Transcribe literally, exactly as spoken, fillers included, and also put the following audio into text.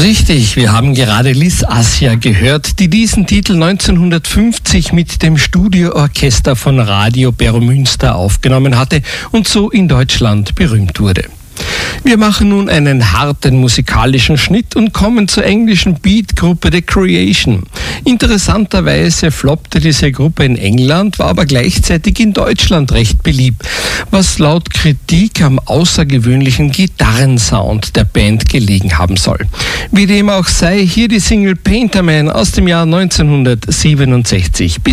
Richtig, wir haben gerade Liz Assia gehört, die diesen Titel neunzehnhundertfünfzig mit dem Studioorchester von Radio Beromünster aufgenommen hatte und so in Deutschland berühmt wurde. Wir machen nun einen harten musikalischen Schnitt und kommen zur englischen Beat-Gruppe The Creation. Interessanterweise floppte diese Gruppe in England, war aber gleichzeitig in Deutschland recht beliebt, was laut Kritik am außergewöhnlichen Gitarrensound der Band gelegen haben soll. Wie dem auch sei, hier die Single Painter Man aus dem Jahr neunzehnhundertsiebenundsechzig.